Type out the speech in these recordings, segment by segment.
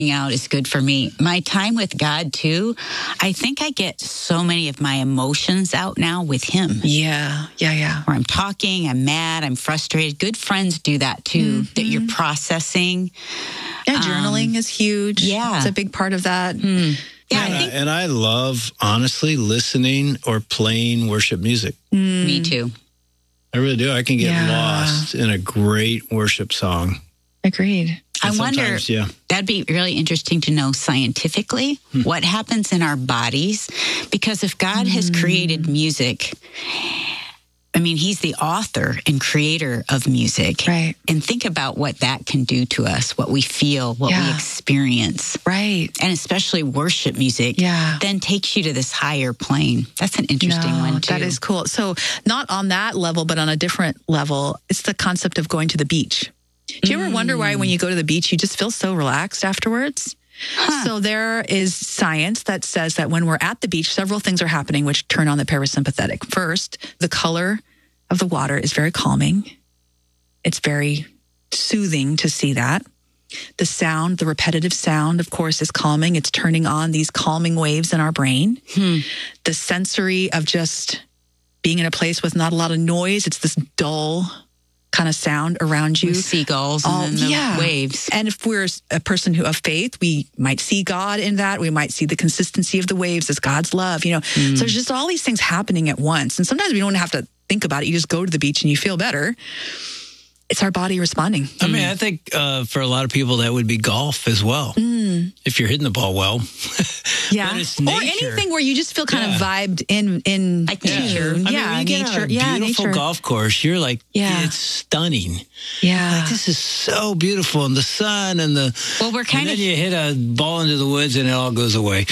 out is good for me. My time with God, too, I think I get so many of my emotions out now with Him. Yeah. Where I'm talking, I'm mad, I'm frustrated. Good friends do that, too, that you're processing. Yeah, journaling is huge. Yeah. It's a big part of that. And I love, honestly, listening or playing worship music. Me too. I really do. I can get lost in a great worship song. Agreed. I wonder, that'd be really interesting to know scientifically what happens in our bodies. Because if God has created music, I mean, He's the author and creator of music. Right. And think about what that can do to us, what we feel, what we experience. Right. And especially worship music then takes you to this higher plane. That's an interesting one, too. That is cool. So not on that level, but on a different level, it's the concept of going to the beach. Do you ever wonder why when you go to the beach, you just feel so relaxed afterwards? So there is science that says that when we're at the beach, several things are happening which turn on the parasympathetic. First, the color of the water is very calming. It's very soothing to see that. The sound, the repetitive sound, of course, is calming. It's turning on these calming waves in our brain. The sensory of just being in a place with not a lot of noise. It's this dull kind of sound around you. With seagulls and then the waves. And if we're a person of faith, we might see God in that. We might see the consistency of the waves as God's love, So there's just all these things happening at once. And sometimes we don't have to think about it. You just go to the beach and you feel better. It's our body responding. I mean, I think for a lot of people that would be golf as well. If you're hitting the ball well. Yeah. But it's nature. Or anything where you just feel kind of vibed in like nature. I mean, when you nature. get on a beautiful golf course, you're like, it's stunning. Yeah. Like, this is so beautiful. And the sun and the... Well, we're kind of... And then you hit a ball into the woods and it all goes away.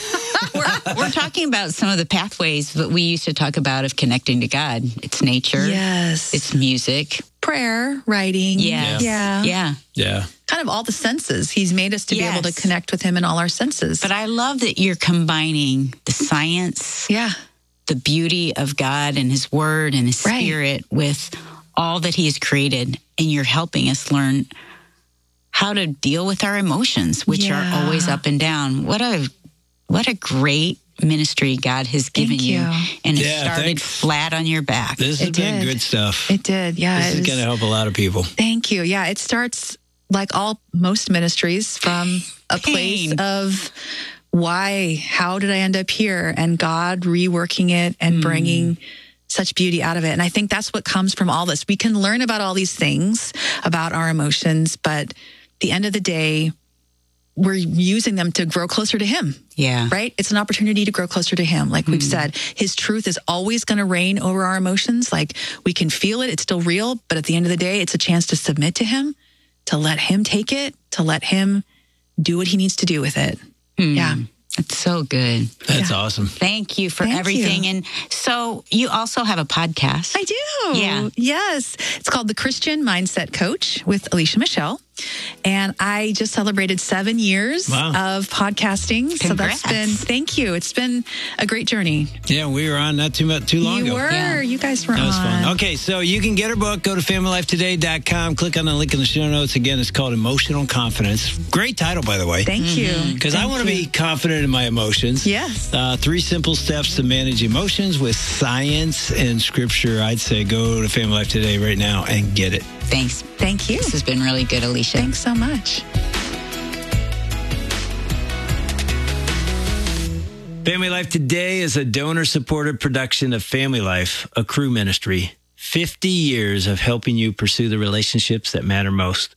We're talking about some of the pathways that we used to talk about of connecting to God. It's nature. Yes. It's music. Prayer, writing. Yes. Yeah. Kind of all the senses. He's made us to be able to connect with Him in all our senses. But I love that you're combining the science, the beauty of God and His Word and His Spirit with all that He has created. And you're helping us learn how to deal with our emotions, which are always up and down. What a great ministry God has given you. And it started flat on your back. This has been good stuff. It did, This is going to help a lot of people. Thank you. Yeah, it starts like most ministries from a place of how did I end up here? And God reworking it and bringing such beauty out of it. And I think that's what comes from all this. We can learn about all these things, about our emotions, but at the end of the day, we're using them to grow closer to Him. Yeah. Right? It's an opportunity to grow closer to Him. Like we've said, His truth is always going to reign over our emotions. Like we can feel it. It's still real. But at the end of the day, it's a chance to submit to Him, to let Him take it, to let Him do what He needs to do with it. Yeah. It's so good. That's awesome. Thank you for everything. And so you also have a podcast. I do. Yeah. Yes. It's called The Christian Mindset Coach with Alicia Michelle. And I just celebrated 7 years of podcasting. Congrats. So that's been, thank you. It's been a great journey. Yeah, we were on not too long ago. You were. Yeah. You guys were on. That was fun. Okay, so you can get her book. Go to FamilyLifeToday.com. Click on the link in the show notes. Again, it's called Emotional Confidence. Great title, by the way. Thank you. Because I want to be confident in my emotions. Yes. 3 simple steps to manage emotions with science and scripture. I'd say go to Family Life Today right now and get it. Thanks. Thank you. This has been really good, Alicia. Thanks so much. Family Life Today is a donor-supported production of Family Life, a crew ministry. 50 years of helping you pursue the relationships that matter most.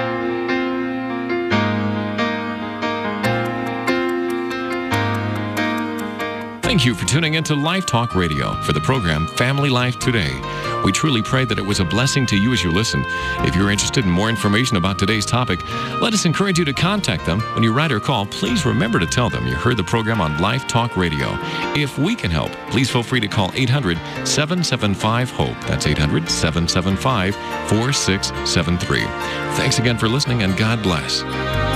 Thank you for tuning into Life Talk Radio for the program Family Life Today. We truly pray that it was a blessing to you as you listen. If you're interested in more information about today's topic, let us encourage you to contact them. When you write or call, please remember to tell them you heard the program on Life Talk Radio. If we can help, please feel free to call 800-775-HOPE. That's 800-775-4673. Thanks again for listening, and God bless.